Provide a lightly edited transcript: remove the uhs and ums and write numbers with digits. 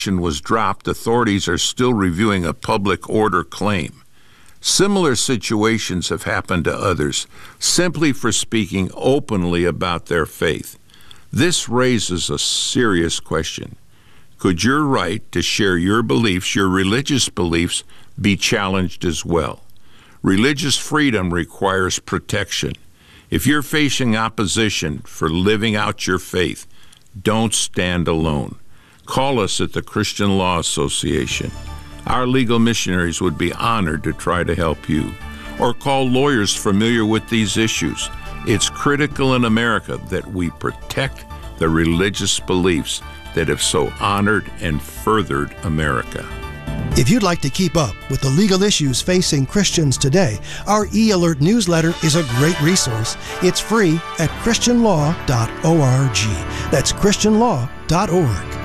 was dropped, authorities are still reviewing a public order claim. Similar situations have happened to others simply for speaking openly about their faith. This raises a serious question. Could your right to share your beliefs, your religious beliefs, be challenged as well? Religious freedom requires protection. If you're facing opposition for living out your faith, don't stand alone. Call us at the Christian Law Association. Our legal missionaries would be honored to try to help you. Or call lawyers familiar with these issues. It's critical in America that we protect the religious beliefs that have so honored and furthered America. If you'd like to keep up with the legal issues facing Christians today, our e-alert newsletter is a great resource. It's free at christianlaw.org. That's christianlaw.org.